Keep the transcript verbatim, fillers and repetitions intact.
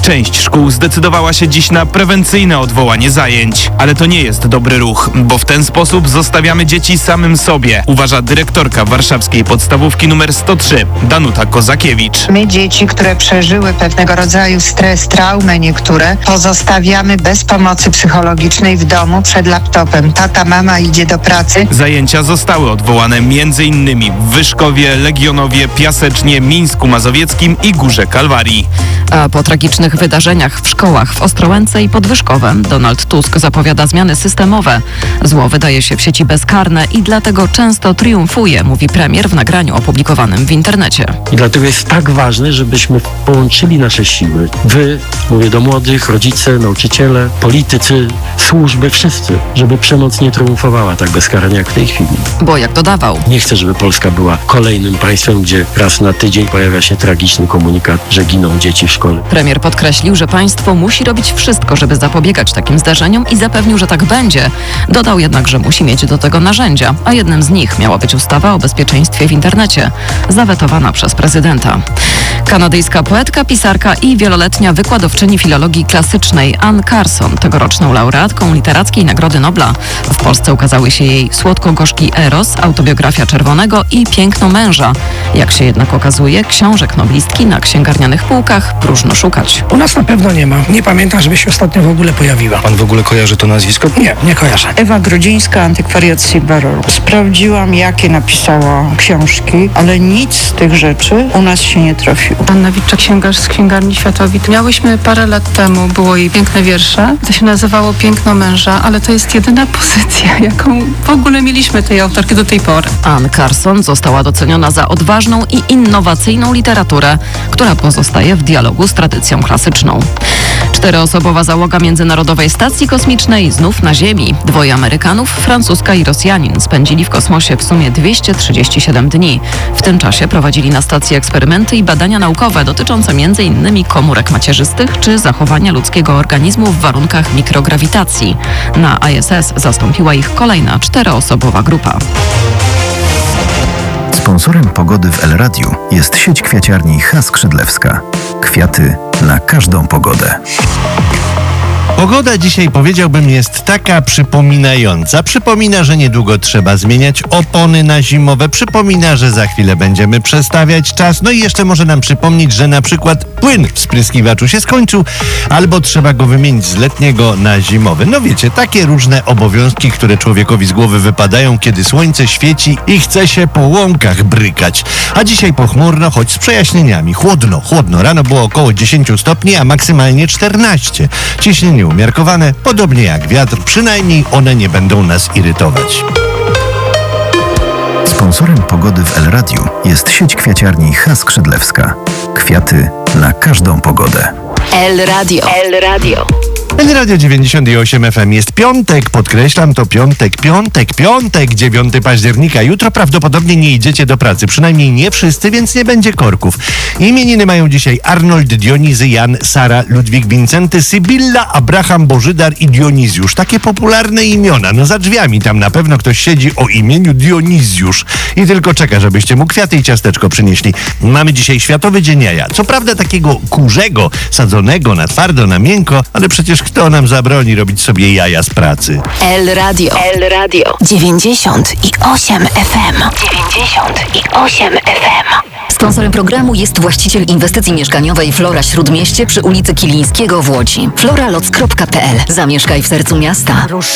Część szkół zdecydowała się dziś na prewencyjne odwołanie zajęć. Ale to nie jest dobry ruch, bo w ten sposób zostawiamy dzieci samym sobie, uważa dyrektorka warszawskiej podstawówki numer sto trzy, Danuta Kozakiewicz. My dzieci, które przeżyły pewnego rodzaju stres, traumę niektóre, pozostawiamy bez pomocy psychologicznej w domu przed laptopem. Tata, mama idzie do pracy. Zajęcia zostały odwołane między innymi w Wyszkowie, Legionowie, Piasecznie, Mińsku Mazowieckim i Górze Kalwarii. A po tragicznych wydarzeniach w szkołach w Ostrołęce i Podwyżkowem Donald Tusk zapowiada zmiany systemowe. Zło wydaje się w sieci bezkarne i dlatego często triumfuje, mówi premier w nagraniu opublikowanym w internecie. I dlatego jest tak ważne, żebyśmy połączyli nasze siły. Wy, mówię do młodych, rodzice, nauczyciele, politycy, służby, wszyscy, żeby przemoc nie triumfowała tak bezkarnie jak w tej chwili. Bo jak dodawał, Nie chcę, żeby Polska była kolejnym państwem, gdzie raz na tydzień pojawia się tragiczny komunikat, że giną dzieci w szkole. premier podkreślił, że państwo musi robić wszystko, żeby zapobiegać takim zdarzeniom i zapewnił, że tak będzie. Dodał jednak, że musi mieć do tego narzędzia, a jednym z nich miała być ustawa o bezpieczeństwie w internecie, zawetowana przez prezydenta. Kanadyjska poetka, pisarka i wieloletnia wykładowczyni filologii klasycznej Anne Carson, tegoroczną laureatką Literackiej Nagrody Nobla. W Polsce ukazały się jej Słodko-gorzki Eros, Autobiografia Czerwonego i Piękno męża. Jak się jednak okazuje, książek noblistki na księgarnianych półkach próżno szukać. U nas na pewno nie ma. Nie pamiętam, żeby się ostatnio w ogóle pojawiła. Pan w ogóle kojarzy to nazwisko? Nie, nie kojarzę. Ewa Grodzińska, Antykwariat Silverol. Sprawdziłam, jakie napisała książki, ale nic z tych rzeczy u nas się nie trafiło. Anna Witczak, księgarz z Księgarni Światowit. Miałyśmy parę lat temu, było jej piękne wiersze. To się nazywało Piękno męża, ale to jest jedyna pozycja, jaką w ogóle mieliśmy tej autorki do tej pory. Anne Carson została doceniona za odważną i innowacyjną literaturę, która pozostaje w dialogu z tradycją klasyczną. Czteroosobowa załoga Międzynarodowej Stacji Kosmicznej znów na Ziemi. Dwoje Amerykanów, Francuska i Rosjanin, spędzili w kosmosie w sumie dwieście trzydzieści siedem dni. W tym czasie prowadzili na stacji eksperymenty i badania naukowe dotyczące między innymi komórek macierzystych czy zachowania ludzkiego organizmu w warunkach mikrograwitacji. Na I S S zastąpiła ich kolejna czteroosobowa grupa. Sponsorem pogody w El Radiu jest sieć kwiaciarni H. Skrzydlewska. Kwiaty na każdą pogodę. Pogoda dzisiaj, powiedziałbym, jest taka przypominająca. Przypomina, że niedługo trzeba zmieniać opony na zimowe. Przypomina, że za chwilę będziemy przestawiać czas. No i jeszcze może nam przypomnieć, że na przykład płyn w spryskiwaczu się skończył, albo trzeba go wymienić z letniego na zimowy. No wiecie, takie różne obowiązki, które człowiekowi z głowy wypadają, kiedy słońce świeci i chce się po łąkach brykać. A dzisiaj pochmurno, choć z przejaśnieniami. Chłodno, chłodno. Rano było około dziesięć stopni, a maksymalnie czternaście. Ciśnienie umiarkowane, podobnie jak wiatr, przynajmniej one nie będą nas irytować. Sponsorem pogody w El Radiu jest sieć kwiaciarni H. Skrzydlewska. Kwiaty na każdą pogodę. El Radio. El Radio. El Radio dziewięćdziesiąt osiem F M. Jest piątek, podkreślam, to piątek, piątek, piątek, dziewiątego października. Jutro prawdopodobnie nie idziecie do pracy, przynajmniej nie wszyscy, więc nie będzie korków. Imieniny mają dzisiaj Arnold, Dionizy, Jan, Sara, Ludwik, Wincenty, Sybilla, Abraham, Bożydar i Dionizjusz. Takie popularne imiona. No za drzwiami tam na pewno ktoś siedzi o imieniu Dionizjusz i tylko czeka, żebyście mu kwiaty i ciasteczko przynieśli. Mamy dzisiaj Światowy Dzień Jaja. Co prawda takiego kurzego, sadzonego na twardo, na miękko, ale przecież kto nam zabroni robić sobie jaja z pracy? El Radio. El Radio. dziewięćdziesiąt osiem F M. dziewięćdziesiąt osiem F M. Sponsorem programu jest właściciel inwestycji mieszkaniowej Flora Śródmieście przy ulicy Kilińskiego w Łodzi. floraloc kropka p l. Zamieszkaj w sercu miasta.